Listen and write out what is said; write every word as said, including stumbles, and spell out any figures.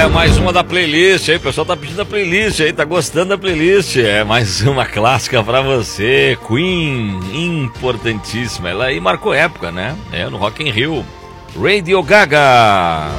É, mais uma da playlist aí, o pessoal tá pedindo a playlist aí, tá gostando da playlist. É mais uma clássica pra você, Queen, importantíssima. Ela aí marcou época, né? É, no Rock in Rio. Radio Gaga.